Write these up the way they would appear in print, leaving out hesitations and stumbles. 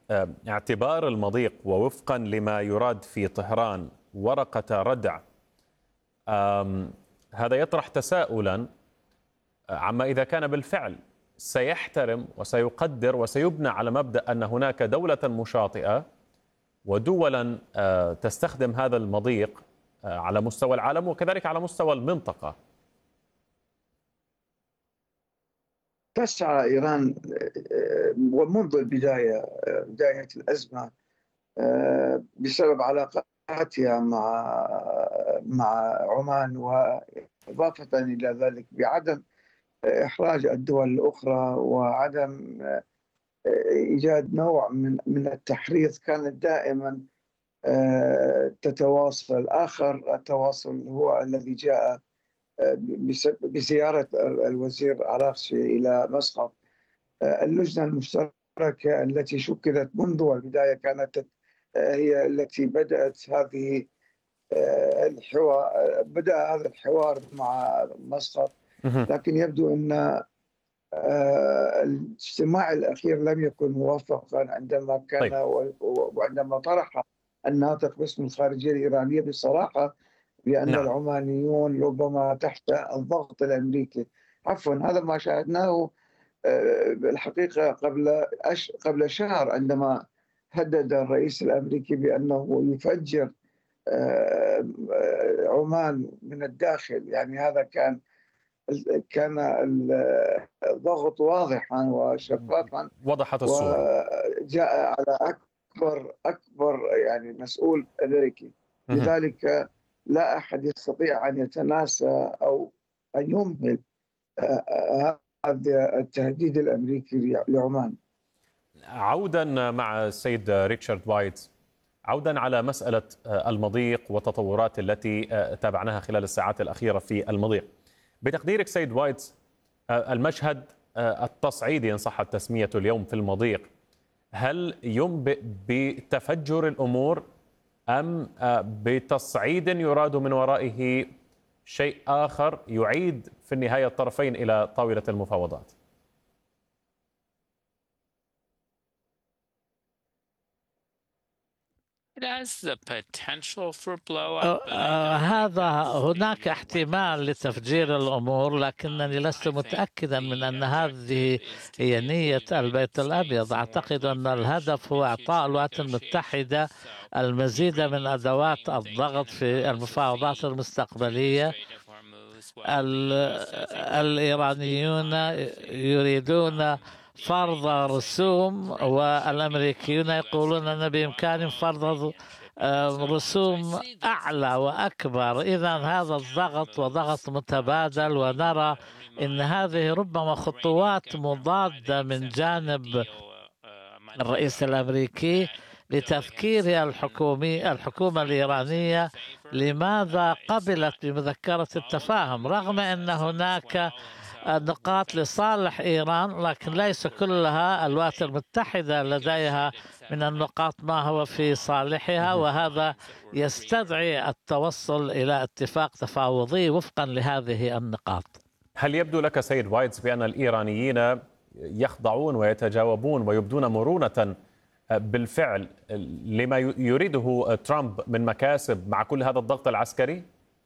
اعتبار المضيق ووفقا لما يراد في طهران ورقة ردع، هذا يطرح تساؤلا عما إذا كان بالفعل سيحترم وسيقدر وسيبنى على مبدأ أن هناك دولة مشاطئة ودولا تستخدم هذا المضيق على مستوى العالم وكذلك على مستوى المنطقة. تسعى إيران ومنذ بداية الأزمة بسبب علاقاتها مع عمان، وإضافة إلى ذلك بعدم إحراج الدول الأخرى وعدم إيجاد نوع من التحريض، كانت دائما تتواصل. آخر التواصل هو الذي جاء بزيارة الوزير عراقچي إلى مسقط. اللجنة المشتركة التي شكلت منذ البداية كانت هي التي بدأت بدأ هذا الحوار مع مسقط، لكن يبدو أن الاجتماع الأخير لم يكن موفقا عندما كان وعندما طرح الناطق باسم الخارجية الإيرانية بصراحة بأن العمانيون ربما تحت الضغط الأمريكي. عفوا، هذا ما شاهدناه بالحقيقة قبل شهر، عندما هدد الرئيس الأمريكي بأنه يفجر عمان من الداخل. يعني هذا كان الضغط واضحا وشفافا، وضحت الصورة، وجاء على أكبر يعني مسؤول أمريكي. لذلك لا أحد يستطيع أن يتناسى أو أن يمهل هذا التهديد الأمريكي لعمان. عودا مع السيد ريتشارد وايتز، عودا على مسألة المضيق والتطورات التي تابعناها خلال الساعات الأخيرة في المضيق، بتقديرك سيد وايتز المشهد التصعيدي إن صح التسمية اليوم في المضيق، هل ينبئ بتفجر الأمور أم بتصعيد يراد من ورائه شيء آخر يعيد في النهاية الطرفين إلى طاولة المفاوضات؟ هذا هناك احتمال لتفجير الأمور، لكنني لست متأكدا من أن هذه هي نية البيت الأبيض. أعتقد أن الهدف هو إعطاء الولايات المتحدة المزيد من أدوات الضغط في المفاوضات المستقبلية. الإيرانيون يريدون فرض رسوم، والأمريكيون يقولون أن بإمكانهم فرض رسوم أعلى وأكبر. إذن هذا الضغط وضغط متبادل، ونرى أن هذه ربما خطوات مضادة من جانب الرئيس الأمريكي لتذكير الحكومة الإيرانية لماذا قبلت بمذكرة التفاهم، رغم أن هناك نقاط لصالح إيران، لكن ليس كلها. الولايات المتحدة لديها من النقاط ما هو في صالحها، وهذا يستدعي التوصل إلى اتفاق تفاوضي وفقا لهذه النقاط. هل يبدو لك سيد وايتز بأن الإيرانيين يخضعون ويتجاوبون ويبدون مرونة بالفعل لما يريده ترامب من مكاسب مع كل هذا الضغط العسكري؟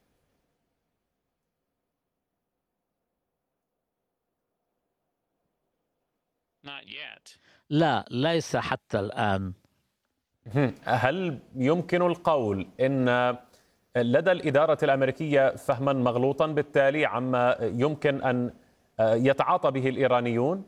لا، ليس حتى الآن. هل يمكن القول إن لدى الإدارة الأمريكية فهما مغلوطا بالتالي عما يمكن أن يتعاطى به الإيرانيون؟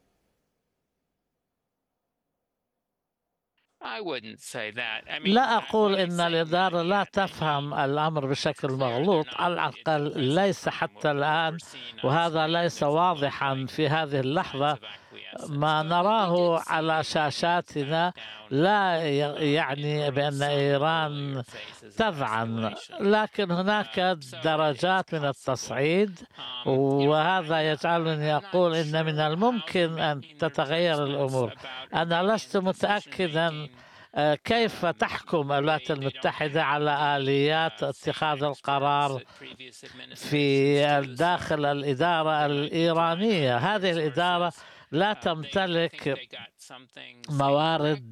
لا أقول إن الإدارة لا تفهم الأمر بشكل مغلوط، على الأقل ليس حتى الآن، وهذا ليس واضحا في هذه اللحظة. ما نراه على شاشاتنا لا يعني بأن إيران تذعن، لكن هناك درجات من التصعيد، وهذا يجعلني أقول إن من الممكن أن تتغير الأمور. أنا لست متأكدا كيف تحكم الولايات المتحدة على آليات اتخاذ القرار في داخل الإدارة الإيرانية. هذه الإدارة لا تمتلك موارد